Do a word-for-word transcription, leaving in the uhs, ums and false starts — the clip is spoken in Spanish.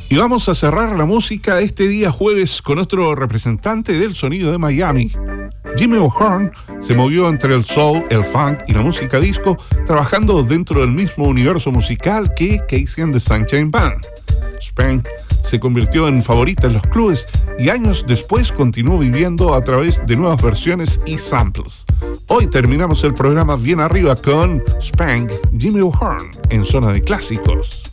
Y vamos a cerrar la música este día jueves con otro representante del sonido de Miami. Jimmy O'Hearn se movió entre el soul, el funk y la música disco, trabajando dentro del mismo universo musical que Casey and the Sunshine Band. Spank se convirtió en favorita en los clubes y años después continuó viviendo a través de nuevas versiones y samples. Hoy terminamos el programa bien arriba con Spank, Jimmy O'Hearn en Zona de Clásicos.